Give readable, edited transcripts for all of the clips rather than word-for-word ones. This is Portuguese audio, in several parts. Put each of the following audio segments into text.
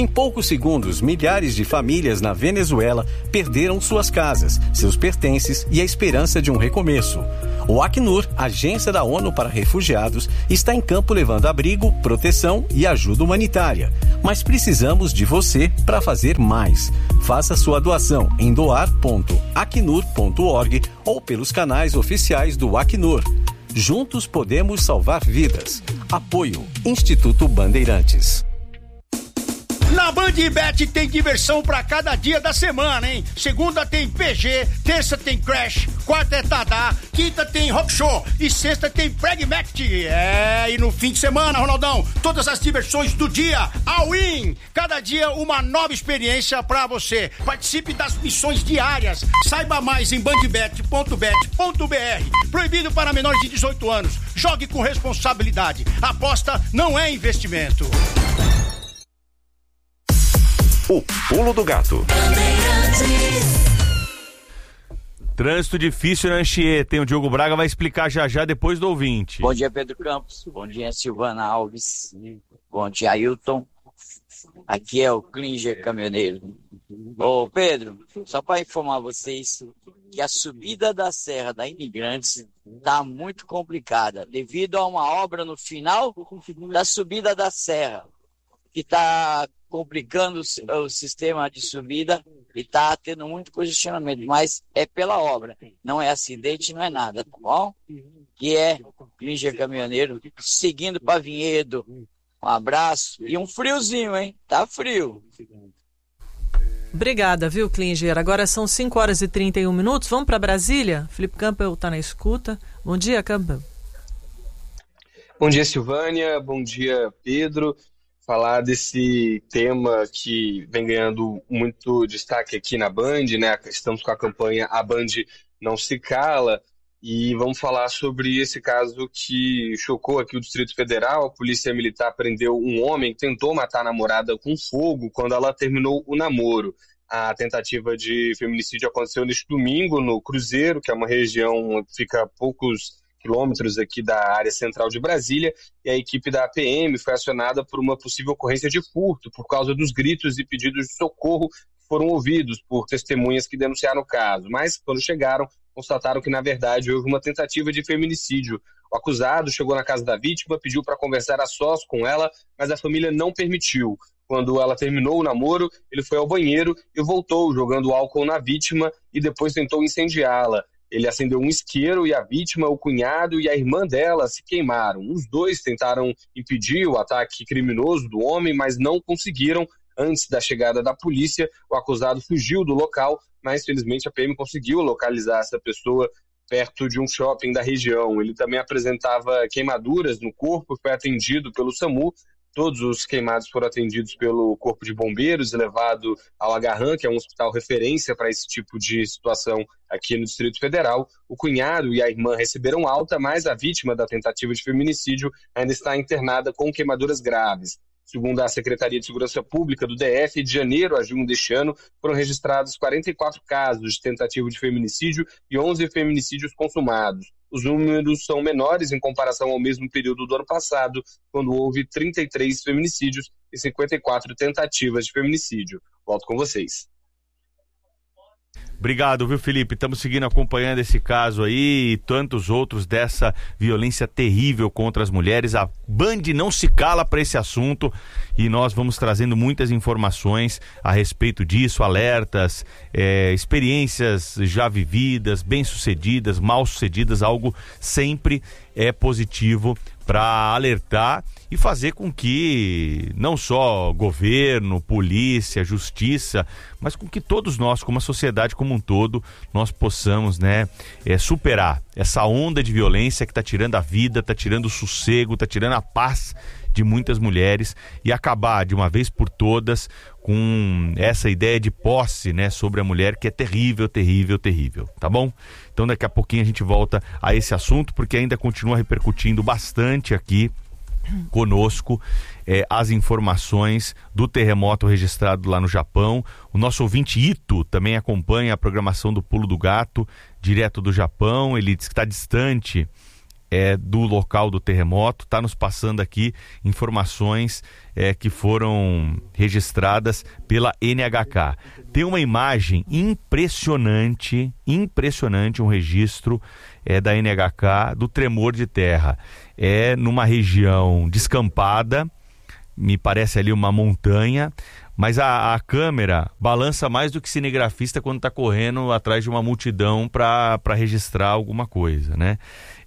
Em poucos segundos, milhares de famílias na Venezuela perderam suas casas, seus pertences e a esperança de um recomeço. O Acnur, agência da ONU para refugiados, está em campo levando abrigo, proteção e ajuda humanitária. Mas precisamos de você para fazer mais. Faça sua doação em doar.acnur.org ou pelos canais oficiais do Acnur. Juntos podemos salvar vidas. Apoio Instituto Bandeirantes. Na BandBet tem diversão pra cada dia da semana, hein? Segunda tem PG, terça tem Crash, quarta é Tadá, quinta tem Rock Show e sexta tem Pragmatic. E no fim de semana, Ronaldão, todas as diversões do dia, all-in. Cada dia uma nova experiência pra você. Participe das missões diárias. Saiba mais em bandbet.bet.br. Proibido para menores de 18 anos. Jogue com responsabilidade. Aposta não é investimento. O Pulo do Gato. Trânsito difícil na Anchieta, o Diogo Braga vai explicar já depois do ouvinte. Bom dia, Pedro Campos. Bom dia, Silvana Alves. Bom dia, Ailton. Aqui é o Klinger Caminhoneiro. Ô, Pedro, só para informar vocês que a subida da Serra da Imigrantes está muito complicada devido a uma obra no final da subida da Serra, que está complicando o sistema de subida e está tendo muito congestionamento, mas é pela obra, não é acidente, não é nada, tá bom? Que é Klinger Caminhoneiro, seguindo para Vinhedo. Um abraço e um friozinho, hein? Tá frio. Obrigada, viu, Klinger? Agora são 5h31. Vamos para Brasília? Felipe Campbell está na escuta. Bom dia, Campbell. Bom dia, Silvânia. Bom dia, Pedro. Falar desse tema que vem ganhando muito destaque aqui na Band, né? Estamos com a campanha A Band Não Se Cala, e vamos falar sobre esse caso que chocou aqui o Distrito Federal. A Polícia Militar prendeu um homem que tentou matar a namorada com fogo quando ela terminou o namoro. A tentativa de feminicídio aconteceu neste domingo no Cruzeiro, que é uma região que fica a poucos quilômetros aqui da área central de Brasília, e a equipe da PM foi acionada por uma possível ocorrência de furto por causa dos gritos e pedidos de socorro que foram ouvidos por testemunhas que denunciaram o caso. Mas, quando chegaram, constataram que, na verdade, houve uma tentativa de feminicídio. O acusado chegou na casa da vítima, pediu para conversar a sós com ela, mas a família não permitiu. Quando ela terminou o namoro, ele foi ao banheiro e voltou jogando álcool na vítima e depois tentou incendiá-la. Ele acendeu um isqueiro e a vítima, o cunhado e a irmã dela se queimaram. Os dois tentaram impedir o ataque criminoso do homem, mas não conseguiram. Antes da chegada da polícia, o acusado fugiu do local, mas felizmente a PM conseguiu localizar essa pessoa perto de um shopping da região. Ele também apresentava queimaduras no corpo, foi atendido pelo SAMU. Todos os queimados foram atendidos pelo Corpo de Bombeiros e levado ao Agarran, que é um hospital referência para esse tipo de situação aqui no Distrito Federal. O cunhado e a irmã receberam alta, mas a vítima da tentativa de feminicídio ainda está internada com queimaduras graves. Segundo a Secretaria de Segurança Pública do DF, de janeiro a junho deste ano, foram registrados 44 casos de tentativa de feminicídio e 11 feminicídios consumados. Os números são menores em comparação ao mesmo período do ano passado, quando houve 33 feminicídios e 54 tentativas de feminicídio. Volto com vocês. Obrigado, viu, Felipe? Estamos seguindo, acompanhando esse caso aí e tantos outros dessa violência terrível contra as mulheres. A Band não se cala para esse assunto e nós vamos trazendo muitas informações a respeito disso, alertas, experiências já vividas, bem-sucedidas, mal-sucedidas. Algo sempre é positivo para alertar e fazer com que não só governo, polícia, justiça, mas com que todos nós, como a sociedade como um todo, nós possamos, superar essa onda de violência que está tirando a vida, está tirando o sossego, está tirando a paz de muitas mulheres e acabar de uma vez por todas com essa ideia de posse, sobre a mulher, que é terrível, terrível, terrível, tá bom? Então daqui a pouquinho a gente volta a esse assunto, porque ainda continua repercutindo bastante aqui conosco as informações do terremoto registrado lá no Japão. O nosso ouvinte Ito também acompanha a programação do Pulo do Gato, direto do Japão. Ele diz que está distante do local do terremoto, está nos passando aqui informações que foram registradas pela NHK. Tem uma imagem impressionante, um registro da NHK do tremor de terra. É numa região descampada, me parece ali uma montanha, mas a câmera balança mais do que cinegrafista quando está correndo atrás de uma multidão para registrar alguma coisa, né?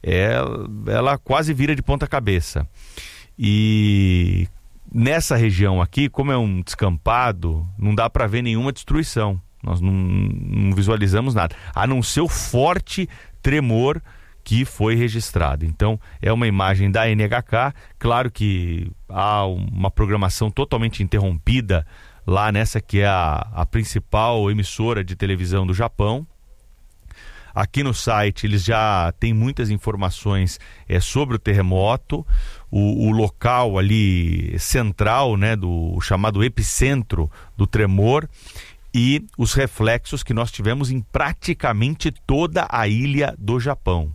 Ela quase vira de ponta cabeça. E nessa região aqui, como é um descampado, não dá para ver nenhuma destruição. Nós não visualizamos nada, a não ser o forte tremor que foi registrado. Então, é uma imagem da NHK. Claro que há uma programação totalmente interrompida lá nessa que é a principal emissora de televisão do Japão. Aqui no site eles já têm muitas informações sobre o terremoto, o local ali central, né, do chamado epicentro do tremor, e os reflexos que nós tivemos em praticamente toda a ilha do Japão.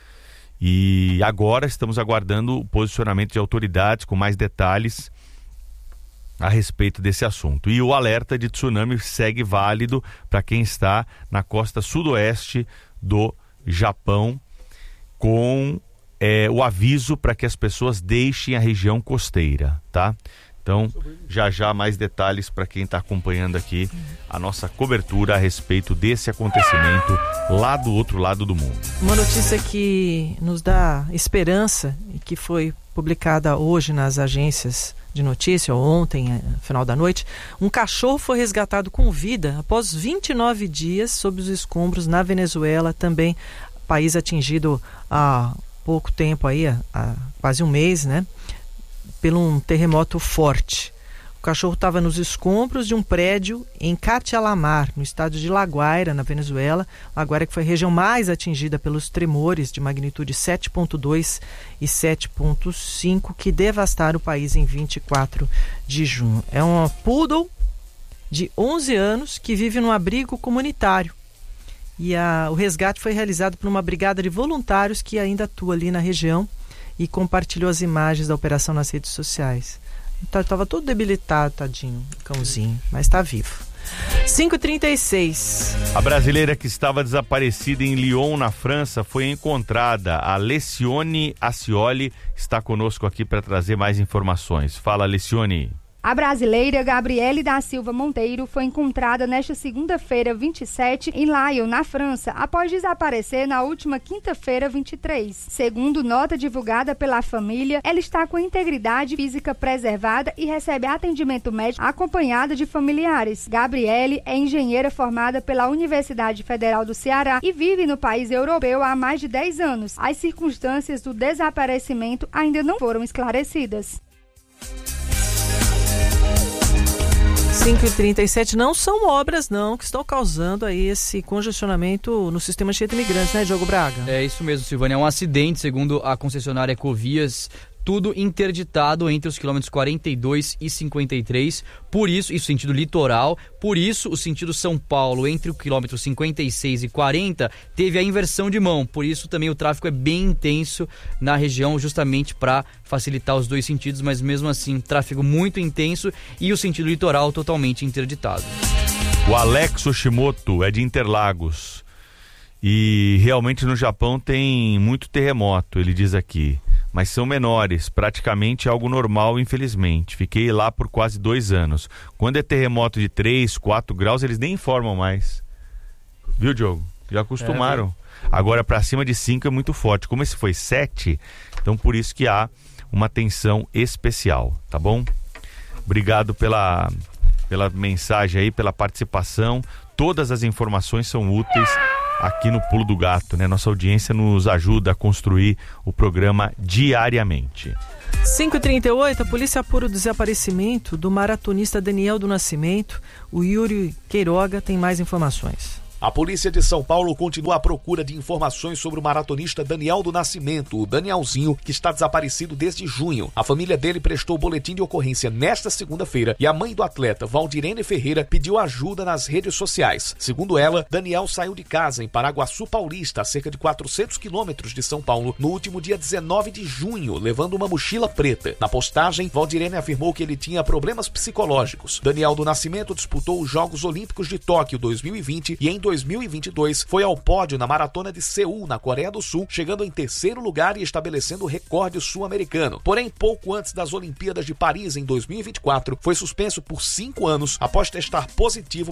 E agora estamos aguardando o posicionamento de autoridades com mais detalhes a respeito desse assunto. E o alerta de tsunami segue válido para quem está na costa sudoeste do Japão, com o aviso para que as pessoas deixem a região costeira, tá? Então, já mais detalhes para quem está acompanhando aqui a nossa cobertura a respeito desse acontecimento lá do outro lado do mundo. Uma notícia que nos dá esperança e que foi publicada hoje nas agências de notícia, ou ontem, final da noite. Um cachorro foi resgatado com vida após 29 dias sob os escombros na Venezuela, também país atingido há pouco tempo, aí, há quase um mês, né? Pelo um terremoto forte. O cachorro estava nos escombros de um prédio em Catialamar, no estado de La Guaira, na Venezuela. La Guaira, que foi a região mais atingida pelos tremores de magnitude 7.2 e 7.5 que devastaram o país em 24 de junho. É uma poodle de 11 anos que vive num abrigo comunitário. E o resgate foi realizado por uma brigada de voluntários que ainda atua ali na região e compartilhou as imagens da operação nas redes sociais. Estava todo debilitado, tadinho, o cãozinho, mas está vivo. 5h36. A brasileira que estava desaparecida em Lyon, na França, foi encontrada. A Lecione Acioli está conosco aqui para trazer mais informações. Fala, Lecione. A brasileira Gabriele da Silva Monteiro foi encontrada nesta segunda-feira, 27, em Lyon, na França, após desaparecer na última quinta-feira, 23. Segundo nota divulgada pela família, ela está com a integridade física preservada e recebe atendimento médico acompanhada de familiares. Gabriele é engenheira formada pela Universidade Federal do Ceará e vive no país europeu há mais de 10 anos. As circunstâncias do desaparecimento ainda não foram esclarecidas. 5h37, não são obras não que estão causando aí esse congestionamento no sistema de imigrantes, né, Diogo Braga? É isso mesmo, Silvânia, é um acidente, segundo a concessionária Ecovias, tudo interditado entre os quilômetros 42 e 53, por isso sentido litoral, por isso o sentido São Paulo entre o quilômetro 56 e 40 teve a inversão de mão, por isso também o tráfego é bem intenso na região, justamente para facilitar os dois sentidos, mas mesmo assim tráfego muito intenso e o sentido litoral totalmente interditado. O Alex Oshimoto é de Interlagos e realmente no Japão tem muito terremoto, ele diz aqui. Mas são menores, praticamente algo normal, infelizmente. Fiquei lá por quase 2 anos. Quando é terremoto de 3, 4 graus, eles nem informam mais. Viu, Diogo? Já acostumaram. Agora, para cima de 5 é muito forte. Como esse foi 7, então por isso que há uma tensão especial, tá bom? Obrigado pela mensagem aí, pela participação. Todas as informações são úteis aqui no Pulo do Gato, né? Nossa audiência nos ajuda a construir o programa diariamente. 5h38, a polícia apura o desaparecimento do maratonista Daniel do Nascimento. O Yuri Queiroga tem mais informações. A polícia de São Paulo continua à procura de informações sobre o maratonista Daniel do Nascimento, o Danielzinho, que está desaparecido desde junho. A família dele prestou boletim de ocorrência nesta segunda-feira e a mãe do atleta, Valdirene Ferreira, pediu ajuda nas redes sociais. Segundo ela, Daniel saiu de casa em Paraguaçu Paulista, a cerca de 400 quilômetros de São Paulo, no último dia 19 de junho, levando uma mochila preta. Na postagem, Valdirene afirmou que ele tinha problemas psicológicos. Daniel do Nascimento disputou os Jogos Olímpicos de Tóquio 2020 e em 2022 foi ao pódio na Maratona de Seul, na Coreia do Sul, chegando em terceiro lugar e estabelecendo o recorde sul-americano. Porém, pouco antes das Olimpíadas de Paris em 2024, foi suspenso por 5 anos após testar positivo